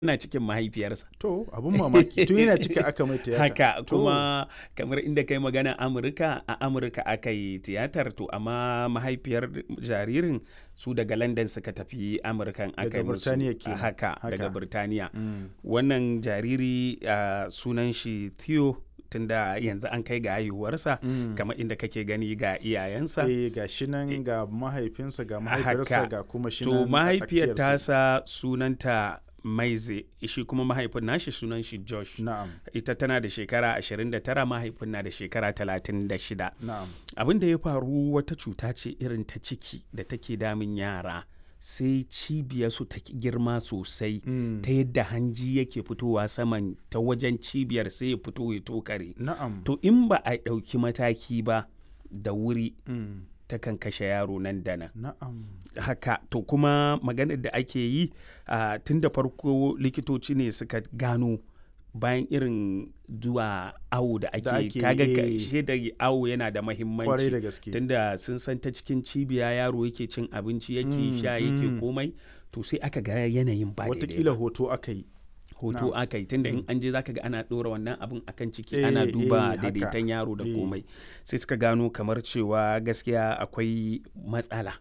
yana cikin mahaifiyarsa. To abun mamaki tun yana ciki aka mai tiyata. Haka kuma kamar inda kai magana Amurka, a Amurka aka yi tiyatar to amma mahaifiyar jaririn su daga London suka tafi Amurkan aka yi musu haka daga Birtaniya. Wannan jariri sunan shi Theo tunda yanzu an kai ga haihuwarsa kamar inda kake gani ga iyayensa. Ga shi nan ga mahaifinsa ga mahaifiyarsa ga kuma shi nan to mahaifiyar tasa sunanta Maize, shi kuma mahaifin nashi sunan shi Josh. Na'am. Ita tana da shekara 29, mahaifin na da shekara 36. Na'am. Abin da ya faru wata cuta ce irin ta ciki da take damun yara. Sai cibiyarsu ta girma sosai ta yadda hanji yake fitowa saman ta wajen cibiyar sai ya fito ya tokare. Na'am. To in ba a ɗauki mataki ba da wuri takan kashe yaro nan da nan. Na'am. Haka to kuma maganar da ake yi tun da farko likitoci ne suka gano bayan irin zuwa awo da ake kaga da awo yana da mahimmanci tunda sun san ta cikin cibiya yaro yake cin abinci yake sha yake komai to sai aka ga yanayin ba daidai. Watakila hoto aka yi. Hoto aka yi tunda in an je zaka ga ana ɗora wannan abin akan ciki ana duba daidaiton yaro da komai sai suka gano kamar cewa gaskiya akwai matsala.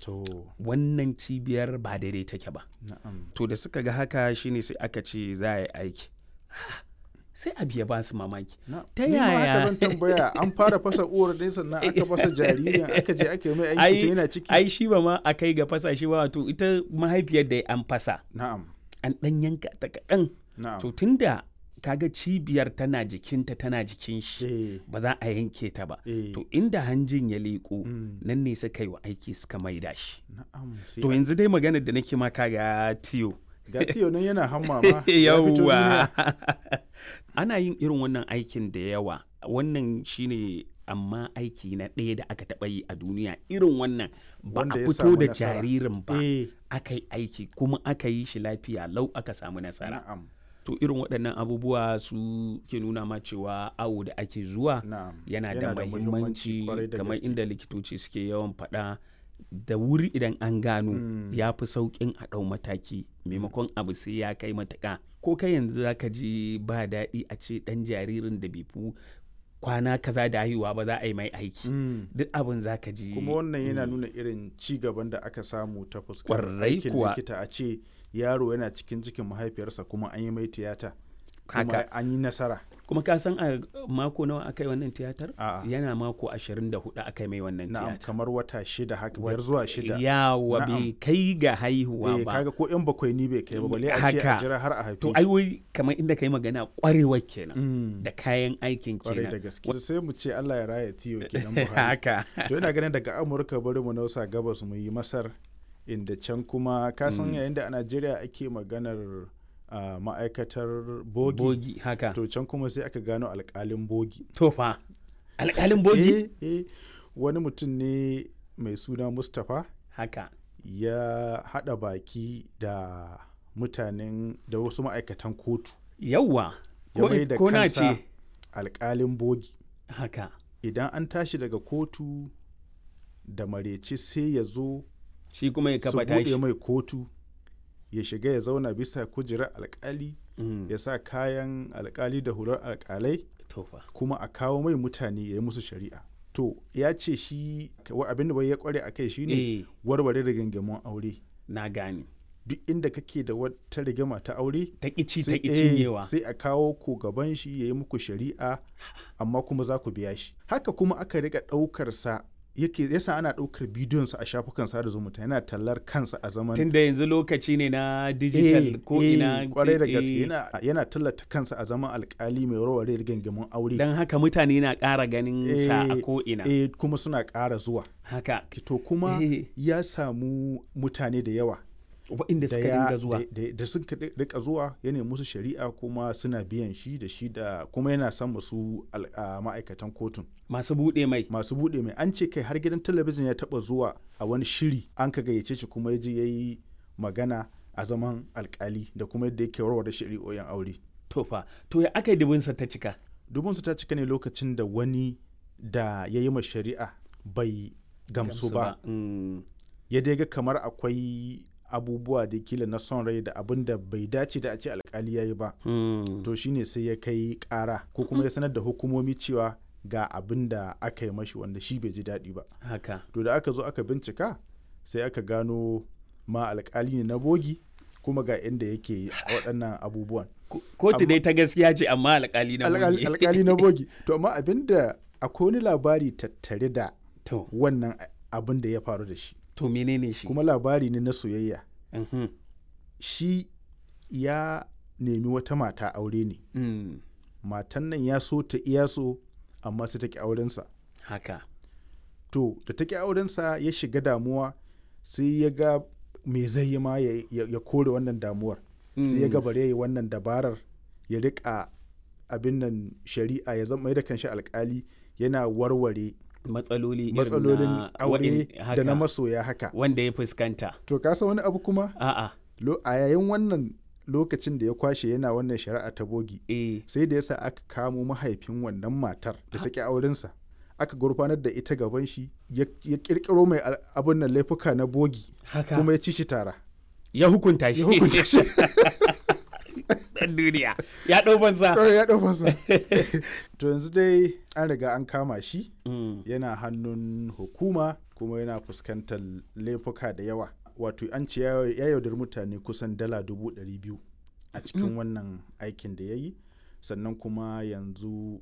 Wannan cibiyar ba daidai take ba. To da suka ga haka shine sai aka ce za a yi aiki. Sai abu ya ba su mamaki. Ta yaya? Zan tambaya an fara fasa uwar dai sannan aka fasa jaririn aka je aka yi mai aiki ta yana ciki. Ai shi ba ma a kai ga fasa shi ba to ita mahaifiyar da an fasa. Na'am. An ɗan yanka ta kaɗan. To tunda kaga cibiyar tana jikinta tana jikin shi ba za a yanke ta ba. To inda hanjin ya leƙo nan ne suka yi wa aiki suka maida shi. To yanzu dai maganar da nake ma kaga Theo. Ga Theo nan yana hamma ma. Yawwa. Ana yin irin wannan aikin da yawa. Wannan shine amma aiki na ɗaya da aka taɓa yi a duniya irin wannan ba a fito da jaririn ba aka yi aiki kuma aka yi shi lafiya lau aka samu nasara. To irin waɗannan abubuwa su ke nuna ma cewa awo da ake zuwa yana da muhimmanci kamar inda likitoci suke yawan faɗa da wuri idan an gano ya fi sauƙin a ɗau mataki maimakon abu sai ya kai matuƙa. Ko kai yanzu za ka ji ba daɗi a ce ɗan jaririn da bai fi kwana kaza da haihuwa ba za a yi mai aiki duk abin za ka ji. Kuma wannan yana nuna irin ci gaban da aka samu ta fuskar aikin likita a ce yaro yana cikin mahaifiyarsa kuma an yi mai tiyata kuma an yi nasara. Kuma ka san a mako nawa aka yi wannan tiyatar? Yana mako 24 aka yi mai wannan tiyatar. Kamar wata 6 haka 5 zuwa 6. Yawa bai kai ga haihuwa ba. Kaga ko yan bakwai ni bai kai ba balle a ce a jira har a haife. To ai wai kamar inda kai magana kwarewa kenan da kayan aikin kenan. Da gaske. Sai mu ce Allah ya raya Theo kenan Buhari. Haka. To ina ganin daga Amurka bari mu nausa gabas mu yi Masar inda can kuma ka san yayin da a Najeriya ake maganar ma'aikatar bogi haka to can kuma sai aka gano alƙalin bogi. To fa alƙalin bogi? Wani mutum ne mai suna Mustapha haka ya haɗa baki da mutanen da wasu ma'aikatan kotu. Yawwa ya mai da kansa ce alƙalin bogi haka idan an tashi daga kotu da mareci sai ya zo shi kuma ya kafa tashi su buɗe mai kotu ya shiga ya zauna bisa kujerar alkali ya sa kayan alkali da hular alkalai kuma a kawo mai mutane ya yi musu shari'a. To ya ce shi abin da bai ya kware a kai shine warware rigingimun aure. Na gane. Duk inda kake da wata rigima ta aure ta ƙici ta cinyewa sai a kawo ku gaban shi ya yi muku shari'a amma kuma za ku biya shi. Haka kuma aka riƙa ɗaukar sa yasa ana ɗaukar bidiyon sa a shafukan sada zumunta yana tallar kansa a zaman tunda yanzu lokaci ne na digital ko ina kwarai da gaske yana tallata kansa a zaman alkali mai warware rigingimun aure dan haka mutane na ƙara ganin sa a ko ina kuma suna ƙara zuwa haka to kuma ya samu mutane da yawa waɗanda suka dinga zuwa da suka rika zuwa ya nemi musu shari'a kuma suna biyan shi da kuma yana son musu ma'aikatan kotun masu buɗe mai an ce kai har gidan talabijin ya taɓa zuwa a wani shiri an ka gayyace shi kuma ya je ya yi magana a zaman alkali da kuma yadda yake warware shari'o'in aure. To ya aka yi dubinsa ta cika? Dubinsa ta cika ne lokacin da wani da ya yi ma shari'a bai gamsu ba ya dai ga kamar akwai abubuwa da kila na son rai da abin da bai dace da a ce alkali ya yi ba to shine sai ya kai ƙara ko kuma ya sanar da hukumomi cewa ga abin da aka yi mashi wanda shi bai ji daɗi ba. Haka. To da aka zo aka bincika sai aka gano ma alkali ne na bogi kuma ga inda yake waɗannan abubuwan. Kotu dai ta gaskiya ce amma alkali na bogi. Alkali na bogi. To amma abin da akwai wani labari tattare da wannan abin da ya faru da shi. To menene shi? Kuma labari ne na soyayya. Shi ya nemi wata mata aure ne. Matan nan ya so ta iya so amma sai ta ki aurensa. Haka. To da ta ki aurensa ya shiga damuwa sai ya ga me zai yi ma ya kore wannan damuwar. Sai ya ga bare ya yi wannan dabarar ya riƙa abin nan shari'a ya zama da kanshi alkali yana warware matsalolin aure da na masoya haka wanda ya fuskanta. To ka san wani abu kuma? A'a. A yayin wannan lokacin da ya kwashe yana wannan shari'a ta bogi sai da yasa aka kamo mahaifin wannan matar da ta ki aurensa aka gurfanar da ita gaban shi ya kirkiro mai abin nan laifuka na bogi kuma ya ci shi tara ya hukunta shi dan duniya ya ɗau fansa. To yanzu dai an riga an kama shi yana hannun hukuma kuma yana fuskantar laifuka da yawa. Wato an ce ya yaudar mutane kusan $200,000 a cikin wannan aikin da ya yi, sannan kuma yanzu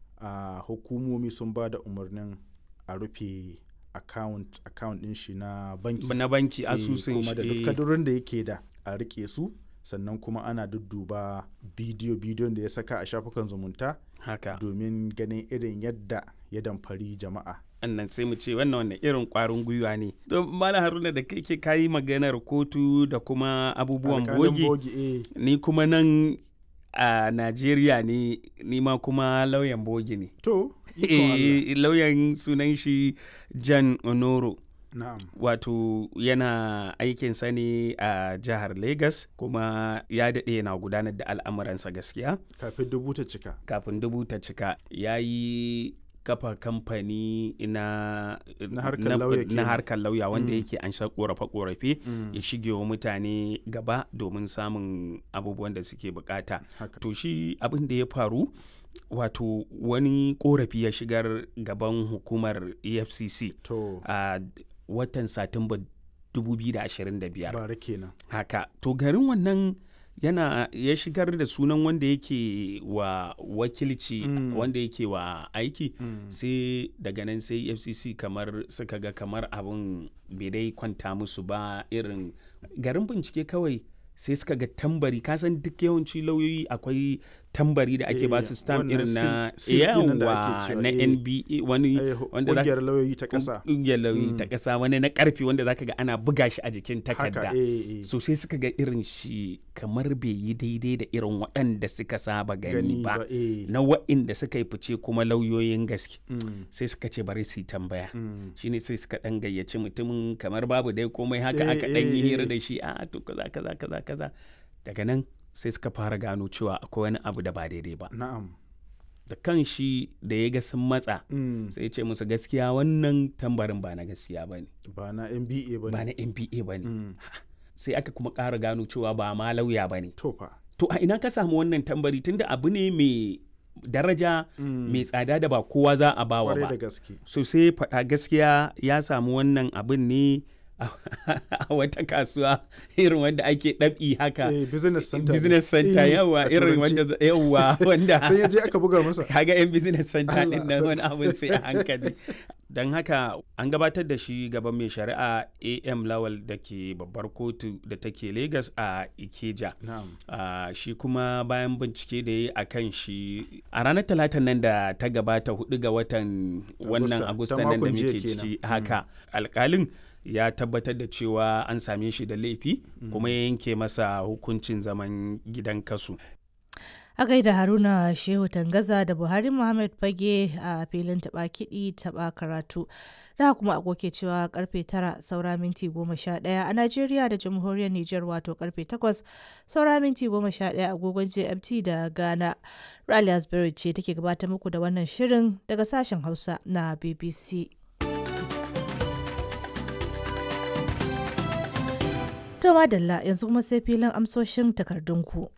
hukumomi sun ba da umarnin a rufe account ɗin shi na banki asusun shi kuma da duk kadurin da yake da a rike su, sannan kuma ana dudduba bidiyon da ya saka a shafukan zumunta haka domin ganin irin yadda ya damfari jama'a. Annan sai mu ce wannan irin kwarin gwiwa ne. Don Malam Haruna da kai ke kayi maganar kotu da kuma abubuwan bogi ni kuma nan a Najeriya ne ni ma kuma lauyan bogi ne. To lauyan sunan shi Jan Onoro. Na'am. Wato yana aikinsa ne a jihar Lagos kuma ya daɗe yana gudanar da al'amuransa gaskiya. Kafin dubu ta cika. Ya yi kafa kamfani na harkar lauya wanda yake an sha korafe-korafe ya shige wa mutane gaba domin samun abubuwan da suke bukata. To shi abin da ya faru wato wani korafi ya shigar gaban hukumar EFCC a watan Satumba 2025. Bara kenan. Haka. To garin wannan ya shigar da sunan wanda yake wa wakilci wanda yake wa aiki sai daga nan sai FCC suka ga kamar abin bai dai kwanta musu ba, irin garin bincike kawai sai suka ga tambari, kasan duk yawanci lauyoyi akwai tambari da ake ba su stamp irin na na NBA wani wanda ƙungiyar lauyoyi ta ƙasa, ƙungiyar lauyoyi ta ƙasa, wani na ƙarfi wanda zaka ga ana buga shi a jikin takarda. So sai suka ga irin shi kamar bai yi daidai da irin waɗanda suka saba gani ba na waɗanda suka yi fice kuma lauyoyin gaske. Sai suka ce bari su yi tambaya, shine sai suka ɗan gayyaci mutumin kamar babu dai komai haka aka ɗan yi hira da shi to kaza daga nan sai suka fara gano cewa akwai wani abu da ba daidai ba. Na'am. Da kan shi da ya ga sun matsa sai ce musu gaskiya wannan tambarin ba na gaskiya ba ne, ba na NBA ba ne. Sai aka kuma ƙara gano cewa ba ma lauya ba ne. To a ina ka samu wannan tambari, tunda abu ne mai daraja mai tsada da ba kowa za a bawa ba. So sai faɗa gaskiya ya samu wannan abin ne a wata kasuwa irin wanda ake ɗabi haka business center yawa irin wanda sai ya je aka buga masa kaga yan business center din nan wani abin sai a hankali. Don haka an gabatar da shi gaban mai shari'a AM Lawal da ke babbar kotu da take Lagos a Ikeja. Shi kuma bayan bincike da ya yi a kan shi a ranar Talatan nan da ta gabata 4 ga watan wannan Agusta nan da muke ciki haka alkalin ya tabbatar da cewa an same shi da laifi kuma ya yanke masa hukuncin zaman gidan kasu. A gaida Haruna Shehu Tangaza da Buhari Muhammad Fage a filin taɓa kiɗi taɓa karatu. Da kuma agoke cewa karfe 9 saura minti 11 a Najeriya da Jamhuriyar Nijar, wato karfe 8 saura minti 11 agogon GMT da Ghana. Rally Asbury ce take gabatar muku da wannan shirin daga sashen Hausa na BBC. To madalla yanzu kuma sai filin amsoshin takardunku.